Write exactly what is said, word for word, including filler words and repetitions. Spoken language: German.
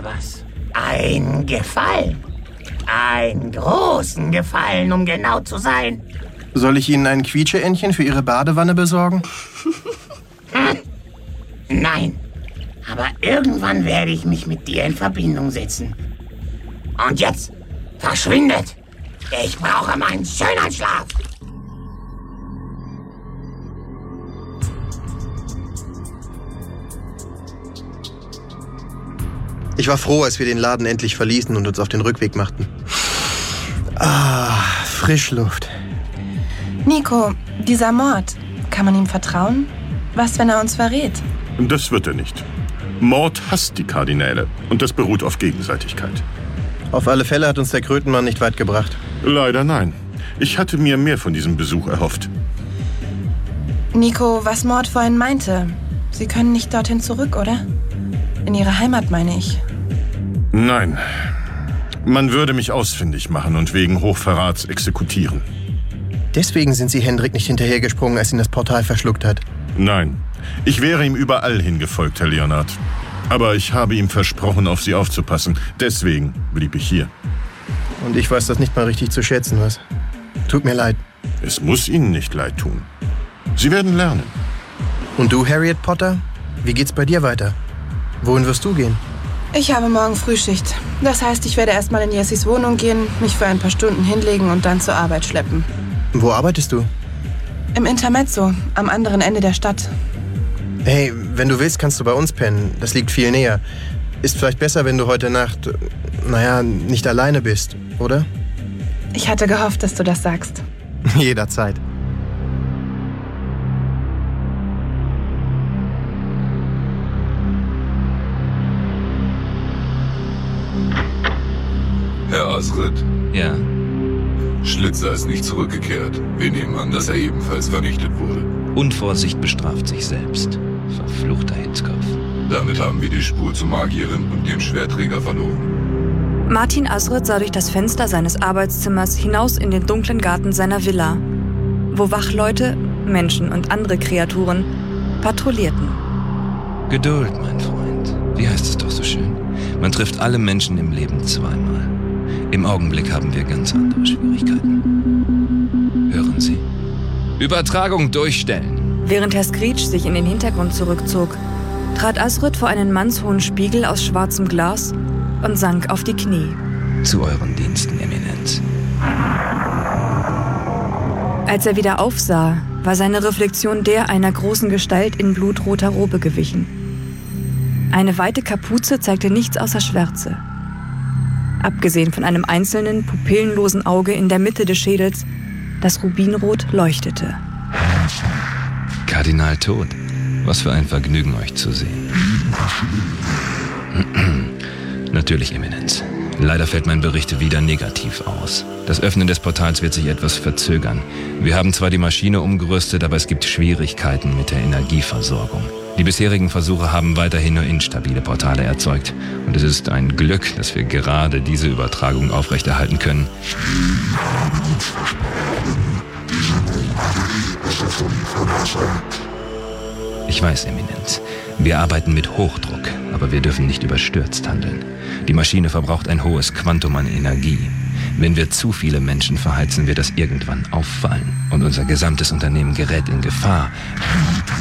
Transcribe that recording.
was? Ein Gefallen. Einen großen Gefallen, um genau zu sein. Soll ich Ihnen ein Quietscheentchen für Ihre Badewanne besorgen? Hm. Nein, aber irgendwann werde ich mich mit dir in Verbindung setzen. Und jetzt, verschwindet! Ich brauche meinen Schönheitsschlaf! Ich war froh, als wir den Laden endlich verließen und uns auf den Rückweg machten. Ah, Frischluft. Nico, dieser Mord, kann man ihm vertrauen? Was, wenn er uns verrät? Das wird er nicht. Mord hasst die Kardinäle und das beruht auf Gegenseitigkeit. Auf alle Fälle hat uns der Krötenmann nicht weit gebracht. Leider nein. Ich hatte mir mehr von diesem Besuch erhofft. Nico, was Mord vorhin meinte, Sie können nicht dorthin zurück, oder? In Ihre Heimat, meine ich. Nein. Man würde mich ausfindig machen und wegen Hochverrats exekutieren. Deswegen sind Sie Hendrik nicht hinterhergesprungen, als ihn das Portal verschluckt hat? Nein. Ich wäre ihm überall hingefolgt, Herr Leonard. Aber ich habe ihm versprochen, auf Sie aufzupassen. Deswegen blieb ich hier. Und ich weiß das nicht mal richtig zu schätzen, was? Tut mir leid. Es muss Ihnen nicht leid tun. Sie werden lernen. Und du, Harriet Potter? Wie geht's bei dir weiter? Wohin wirst du gehen? Ich habe morgen Frühschicht. Das heißt, ich werde erstmal in Jessys Wohnung gehen, mich für ein paar Stunden hinlegen und dann zur Arbeit schleppen. Wo arbeitest du? Im Intermezzo, am anderen Ende der Stadt. Hey, wenn du willst, kannst du bei uns pennen. Das liegt viel näher. Ist vielleicht besser, wenn du heute Nacht, naja, nicht alleine bist, oder? Ich hatte gehofft, dass du das sagst. Jederzeit. Herr Asridt? Ja. Schlitzer ist nicht zurückgekehrt. Wir nehmen an, dass er ebenfalls vernichtet wurde. Unvorsicht bestraft sich selbst. Verfluchter Hitzkopf. Damit haben wir die Spur zur Magierin und dem Schwertträger verloren. Martin Asridt sah durch das Fenster seines Arbeitszimmers hinaus in den dunklen Garten seiner Villa, wo Wachleute, Menschen und andere Kreaturen patrouillierten. Geduld, mein Freund. Wie heißt es doch so schön? Man trifft alle Menschen im Leben zweimal. Im Augenblick haben wir ganz andere Schwierigkeiten. Hören Sie? Übertragung durchstellen. Während Herr Screech sich in den Hintergrund zurückzog, trat Asridt vor einen mannshohen Spiegel aus schwarzem Glas und sank auf die Knie. Zu euren Diensten, Eminenz. Als er wieder aufsah, war seine Reflexion der einer großen Gestalt in blutroter Robe gewichen. Eine weite Kapuze zeigte nichts außer Schwärze. Abgesehen von einem einzelnen, pupillenlosen Auge in der Mitte des Schädels, das rubinrot leuchtete. Kardinal tot. Was für ein Vergnügen, euch zu sehen. Natürlich, Eminenz. Leider fällt mein Bericht wieder negativ aus. Das Öffnen des Portals wird sich etwas verzögern. Wir haben zwar die Maschine umgerüstet, aber es gibt Schwierigkeiten mit der Energieversorgung. Die bisherigen Versuche haben weiterhin nur instabile Portale erzeugt. Und es ist ein Glück, dass wir gerade diese Übertragung aufrechterhalten können. Ich weiß, Eminenz. Wir arbeiten mit Hochdruck, aber wir dürfen nicht überstürzt handeln. Die Maschine verbraucht ein hohes Quantum an Energie. Wenn wir zu viele Menschen verheizen, wird das irgendwann auffallen. Und unser gesamtes Unternehmen gerät in Gefahr.